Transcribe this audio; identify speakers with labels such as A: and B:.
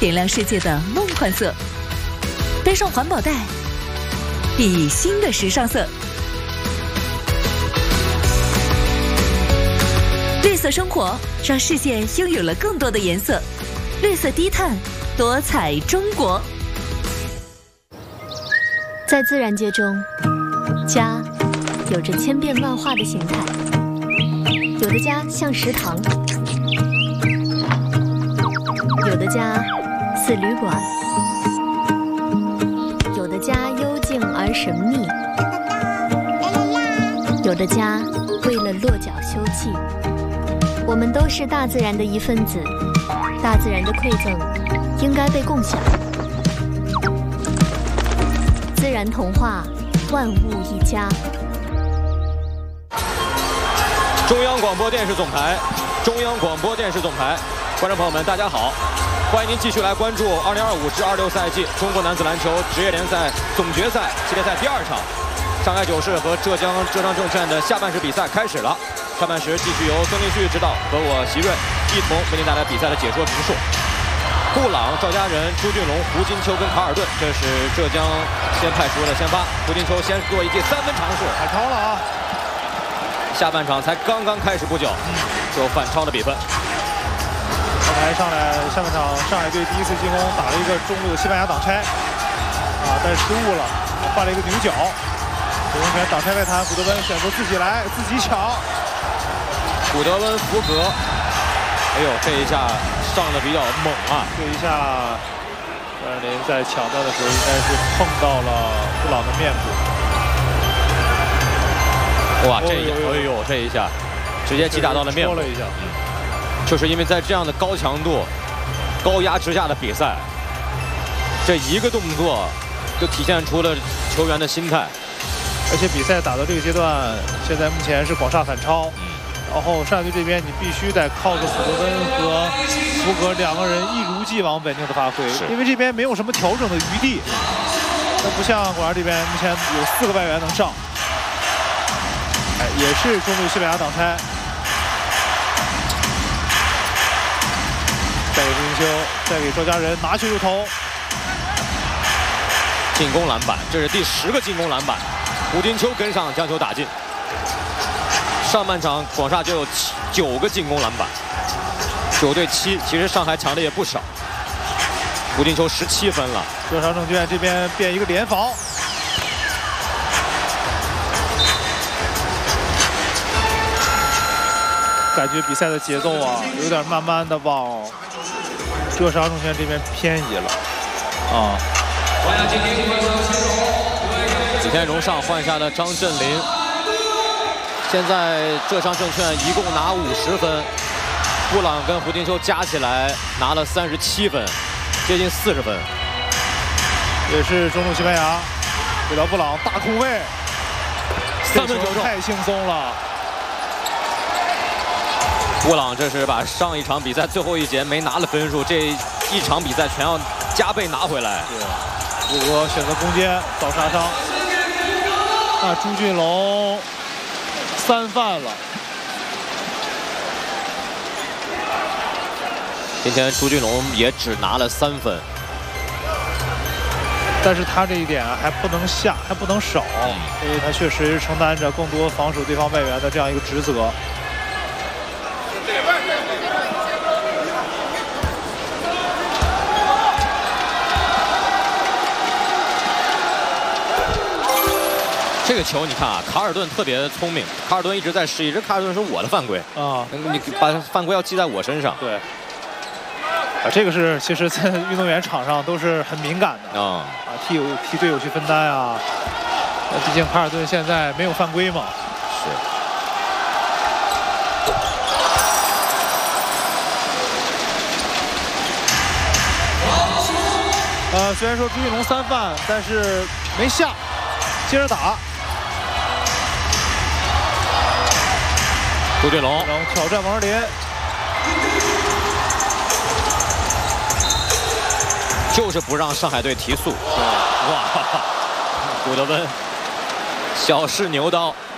A: 点亮世界的梦幻色。背上环保袋，熠熠新的时尚色。绿色生活让世界拥有了更多的颜色。绿色低碳，多彩中国。
B: 在自然界中，家有着千变万化的形态，有的家像食堂，有的家似旅馆，有的家幽静而神秘，有的家为了落脚休憩。我们都是大自然的一份子，大自然的馈赠应该被共享。自然童话，万物一家。
C: 中央广播电视总台，中央广播电视总台，观众朋友们，大家好，欢迎您继续来关注2025至26赛季中国男子篮球职业联赛总决赛系列赛第2场，上海九市和浙江证券的下半时比赛开始了。上半时继续由孙立旭指导和我席润一同为您带来比赛的解说评述。布朗、赵家人、朱俊龙、胡金秋跟卡尔顿，这是浙江先派出的先发。胡金秋先做一记3分尝试，
D: 反超了啊！
C: 下半场才刚刚开始不久，就反超了比分。
D: 后来上来，下半场上海队第一次进攻打了一个中路的西班牙挡拆，但是失误了，犯了一个牛角。主动权挡拆外弹，古德温选择自己来，自己抢。
C: 古德温福格，哎呦，这一下上的比较猛啊！
D: 这一下，张尔林在抢断的时候应该是碰到了布朗的面部。
C: 哇，这一下，直接击打到了面部。
D: 了一下，
C: 就是因为在这样的高强度、高压之下的比赛，这一个动作就体现出了球员的心态。
D: 而且比赛打到这个阶段，现在目前是广厦反超。然后上海队这边，你必须得靠着古德温和福格2个人一如既往稳定的发挥，因为这边没有什么调整的余地。那不像广厦这边，目前有4个外援能上，也是中路西班牙挡拆。再给胡金秋，再给赵家人拿球就投，
C: 进攻篮板，这是第10个进攻篮板。胡金秋跟上将球打进。上半场广厦就有9个进攻篮板，9对7，其实上海抢的也不少。胡金秋17分了。
D: 浙商证券这边变一个联防，感觉比赛的节奏啊，有点慢慢的往浙商证券这边偏移了啊。
C: 李天荣上换下了张镇麟。现在浙商证券一共拿50分，布朗跟胡金秋加起来拿了37分，接近40分。
D: 也是中路西班牙给到布朗大空位
C: ，3分球
D: 太轻松了。
C: 布朗这是把上一场比赛最后一节没拿的分数，这一场比赛全要加倍拿回来。
D: 对，如果选择攻坚早杀伤，那朱俊龙3犯了。
C: 今天朱俊龙也只拿了3分，
D: 但是他这一点还不能下，还不能少，因为他确实承担着更多防守对方外援的这样一个职责。
C: 这个球你看啊，卡尔顿特别聪明，卡尔顿一直在示意，这卡尔顿是我的犯规啊，你把犯规要记在我身上。
D: 对，这个是其实在运动员场上都是很敏感的替队友去分担啊。毕竟卡尔顿现在没有犯规嘛。是。虽然说朱俊龙3犯，但是没下，接着打。
C: 朱俊龙
D: 挑战王哲林，
C: 就是不让上海队提速。哇，古德温小试牛刀。